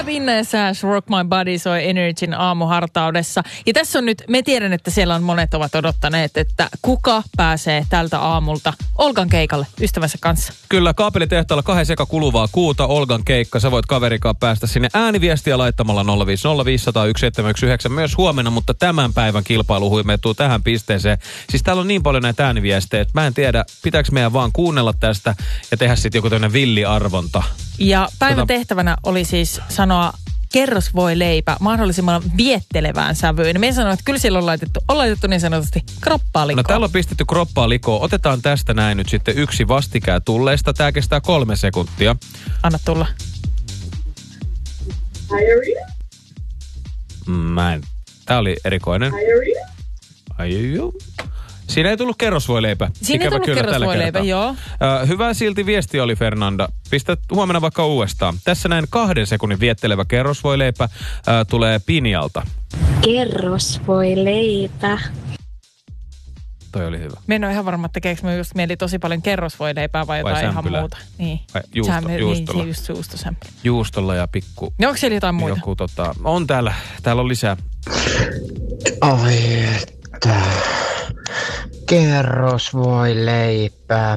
Rehab In Sash, Rock My Body soi Energyn aamuhartaudessa. Ja tässä on nyt, me tiedän, että siellä on monet ovat odottaneet, että kuka pääsee tältä aamulta Olgan keikalle ystävänsä kanssa. Kyllä, Kaapelitehtaalla 2 kuluvaa kuuta Olgan keikka. Sä voit kaverikaan päästä sinne ääniviestiä laittamalla 050501719 myös huomenna, mutta tämän päivän kilpailu huimettuu tähän pisteeseen. Siis täällä on niin paljon näitä ääniviestejä, että mä en tiedä, pitääkö meidän vaan kuunnella tästä ja tehdä sitten joku tämmöinen villiarvonta. Ja päivän tehtävänä oli siis sanoa kerrosvoileipä mahdollisimman viettelevään sävyyn. Me sanoin, että kyllä siellä on laitettu niin sanotusti kroppaa likoon. No täällä on pistetty kroppaa likoon. Otetaan tästä näin nyt sitten yksi vastikään tulleista. Tää kestää 3 sekuntia. Anna tulla. Tää oli erikoinen. Siinä ei tullut kerrosvoileipä. Siinä ei tullut kerrosvoileipä, joo. Hyvä silti viesti oli, Fernanda. Pistä huomenna vaikka uudestaan. Tässä näin 2 sekunnin viettelevä kerrosvoileipä tulee Pinjalta. Kerrosvoileipä. Toi oli hyvä. Me en ole ihan varma, että tekeekö me just mieli tosi paljon kerrosvoileipää vai jotain ihan muuta. Niin. Juustolla. Niin, juustosämpylä. Juustolla ja pikku. No onko siellä jotain muita? Joku on täällä. Täällä on lisää. Oi, että... Kerrosvoileipä.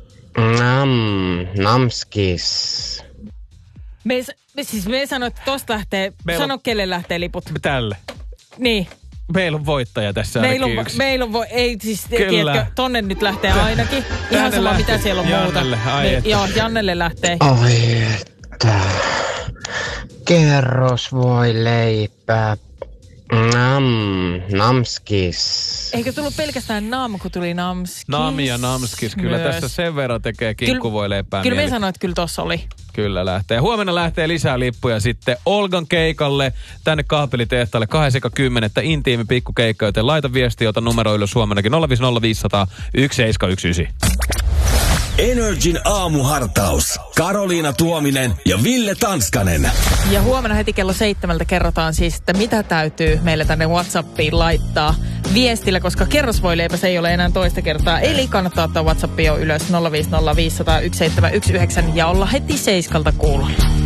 Namskis. Me ei sano, että tosta lähtee, sano kelle lähtee liput. Tälle. Niin. Meillä on voittaja tässä ainakin yksi. Ei siis, tiedätkö, tonne nyt lähtee ainakin. Ihan sama mitä siellä on Jannelle, muuta. Niin, joo, Jannelle lähtee. Oi, että... Kerrosvoileipä. Namskis. Eikö tullut pelkästään nam, kun tuli namskis? Nami ja namskis. Kyllä myös. Tässä sen verran tekee kinkkuvoileipää. Kyllä me sanoin, että kyllä tossa oli. Kyllä lähtee. Huomenna lähtee lisää lippuja sitten Olgan keikalle tänne Kaapelitehtaalle 2.10. Intiimi pikkukeikka, joten laita viestiä, ota numero ylös huomennakin 050501719. Energin aamuhartaus. Karoliina Tuominen ja Ville Tanskanen. Ja huomenna heti kello 7 kerrotaan siis, että mitä täytyy meille tänne WhatsAppiin laittaa viestillä, koska kerrosvoileipä se ei ole enää toista kertaa. Eli kannattaa ottaa WhatsAppia jo ylös 050501719 ja olla heti 7 kuulolla.